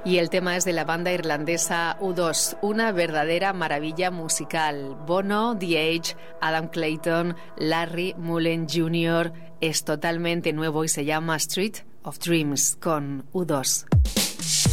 Y el tema es de la banda irlandesa U2, una verdadera maravilla musical. Bono, The Edge, Adam Clayton, Larry Mullen Jr. Es totalmente nuevo y se llama Street of Dreams con U2.